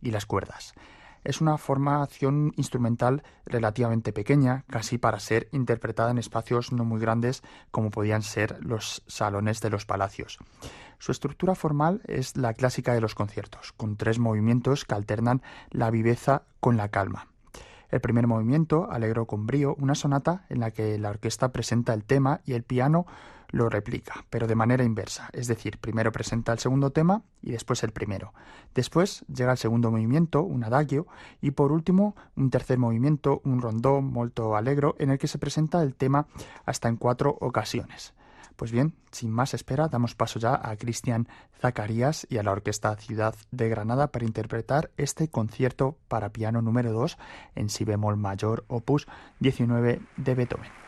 y las cuerdas. Es una formación instrumental relativamente pequeña, casi para ser interpretada en espacios no muy grandes como podían ser los salones de los palacios. Su estructura formal es la clásica de los conciertos, con 3 movimientos que alternan la viveza con la calma. El primer movimiento, Allegro con brío, una sonata en la que la orquesta presenta el tema y el piano lo replica, pero de manera inversa, es decir, primero presenta el segundo tema y después el primero. Después llega el segundo movimiento, un adagio, y por último un tercer movimiento, un rondó molto allegro, en el que se presenta el tema hasta en 4 ocasiones. Pues bien, sin más espera, damos paso ya a Cristian Zacarías y a la Orquesta Ciudad de Granada para interpretar este concierto para piano número 2 en si bemol mayor opus 19 de Beethoven.